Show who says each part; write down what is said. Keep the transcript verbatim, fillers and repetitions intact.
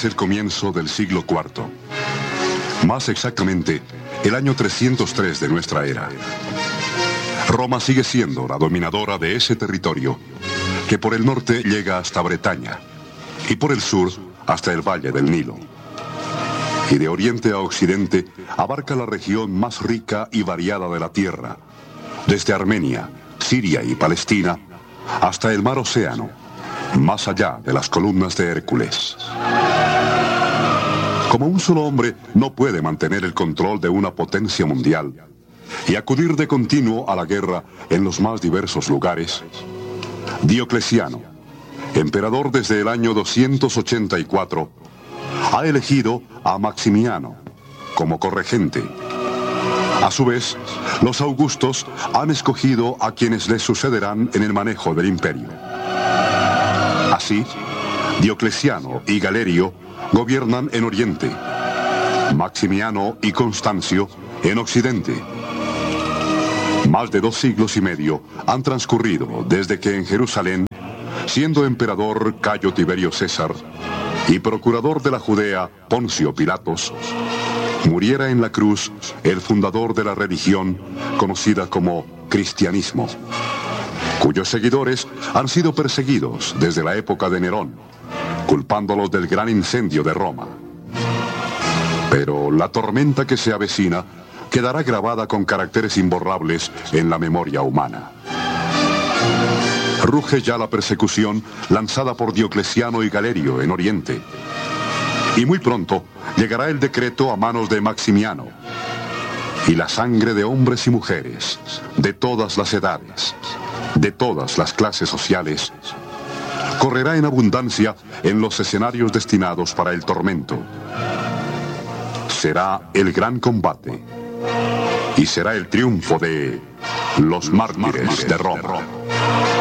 Speaker 1: es el comienzo del siglo cuarto. Más exactamente, el año trescientos tres de nuestra era. Roma sigue siendo la dominadora de ese territorio, que por el norte llega hasta Bretaña, y por el sur hasta el valle del Nilo. Y de oriente a occidente abarca la región más rica y variada de la tierra, desde Armenia, Siria y Palestina, hasta el mar Océano, más allá de las columnas de Hércules. Como un solo hombre no puede mantener el control de una potencia mundial y acudir de continuo a la guerra en los más diversos lugares, Diocleciano, emperador desde el año doscientos ochenta y cuatro, ha elegido a Maximiano como corregente. A su vez, los augustos han escogido a quienes les sucederán en el manejo del imperio. Así, Diocleciano y Galerio gobiernan en Oriente, Maximiano y Constancio en Occidente. Más de dos siglos y medio han transcurrido desde que en Jerusalén, siendo emperador Cayo Tiberio César y procurador de la Judea Poncio Pilatos, muriera en la cruz el fundador de la religión conocida como cristianismo, cuyos seguidores han sido perseguidos desde la época de Nerón, culpándolos del gran incendio de Roma. Pero la tormenta que se avecina quedará grabada con caracteres imborrables en la memoria humana. Ruge ya la persecución lanzada por Diocleciano y Galerio en Oriente. Y muy pronto llegará el decreto a manos de Maximiano. Y la sangre de hombres y mujeres, de todas las edades, de todas las clases sociales, correrá en abundancia en los escenarios destinados para el tormento. Será el gran combate. Y será el triunfo de los mártires de Roma.